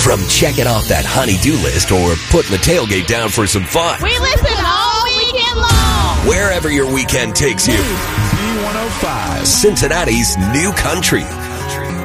From checking off that honey-do list or putting the tailgate down for some fun. We listen all weekend long. Wherever your weekend takes you. Z105. Cincinnati's new country.